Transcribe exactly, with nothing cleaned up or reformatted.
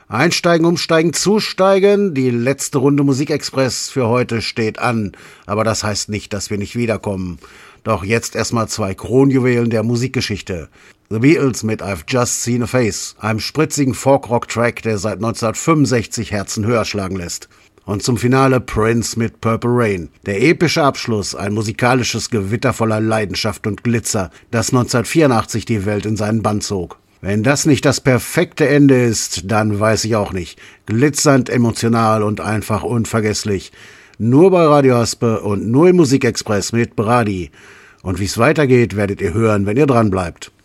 Einsteigen, umsteigen, zusteigen. Die letzte Runde Musikexpress für heute steht an. Aber das heißt nicht, dass wir nicht wiederkommen. Doch jetzt erstmal zwei Kronjuwelen der Musikgeschichte. The Beatles mit I've Just Seen a Face, einem spritzigen Folk-Rock-Track, der seit neunzehnhundertfünfundsechzig Herzen höher schlagen lässt. Und zum Finale Prince mit Purple Rain. Der epische Abschluss, ein musikalisches Gewitter voller Leidenschaft und Glitzer, das neunzehnhundertvierundachtzig die Welt in seinen Bann zog. Wenn das nicht das perfekte Ende ist, dann weiß ich auch nicht. Glitzernd, emotional und einfach unvergesslich. Nur bei Radio Haspe und nur im Musikexpress mit Brady. Und wie es weitergeht, werdet ihr hören, wenn ihr dran bleibt.